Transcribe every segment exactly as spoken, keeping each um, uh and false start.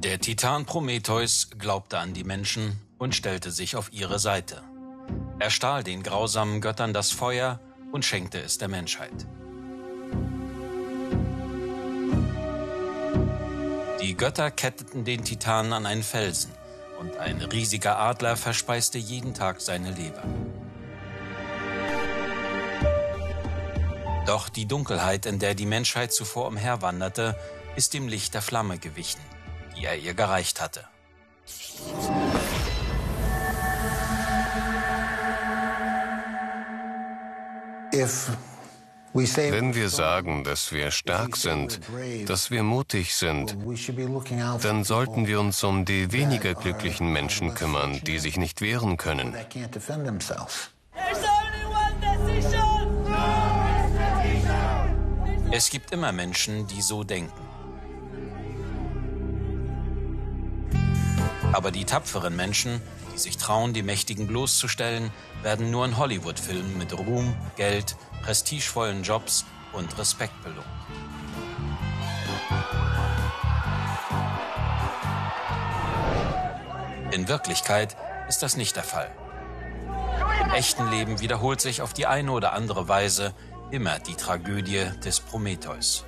Der Titan Prometheus glaubte an die Menschen und stellte sich auf ihre Seite. Er stahl den grausamen Göttern das Feuer und schenkte es der Menschheit. Die Götter ketteten den Titanen an einen Felsen und ein riesiger Adler verspeiste jeden Tag seine Leber. Doch die Dunkelheit, in der die Menschheit zuvor umherwanderte, ist dem Licht der Flamme gewichen, die er ihr gereicht hatte. Wenn wir sagen, dass wir stark sind, dass wir mutig sind, dann sollten wir uns um die weniger glücklichen Menschen kümmern, die sich nicht wehren können. Es gibt immer Menschen, die so denken. Aber die tapferen Menschen, die sich trauen, die Mächtigen bloßzustellen, werden nur in Hollywood-Filmen mit Ruhm, Geld, prestigevollen Jobs und Respekt belohnt. In Wirklichkeit ist das nicht der Fall. Im echten Leben wiederholt sich auf die eine oder andere Weise immer die Tragödie des Prometheus.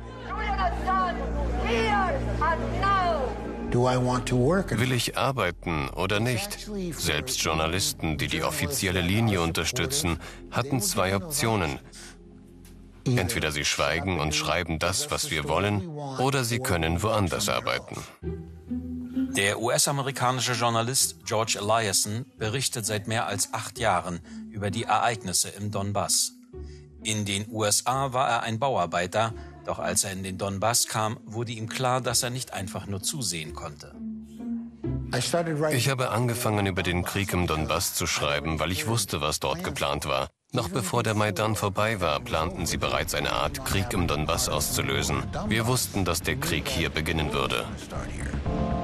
Will ich arbeiten oder nicht? Selbst Journalisten, die die offizielle Linie unterstützen, hatten zwei Optionen. Entweder sie schweigen und schreiben das, was wir wollen, oder sie können woanders arbeiten. Der U S-amerikanische Journalist George Eliason berichtet seit mehr als acht Jahren über die Ereignisse im Donbass. In den U S A war er ein Bauarbeiter, doch als er in den Donbass kam, wurde ihm klar, dass er nicht einfach nur zusehen konnte. Ich habe angefangen, über den Krieg im Donbass zu schreiben, weil ich wusste, was dort geplant war. Noch bevor der Maidan vorbei war, planten sie bereits eine Art Krieg im Donbass auszulösen. Wir wussten, dass der Krieg hier beginnen würde.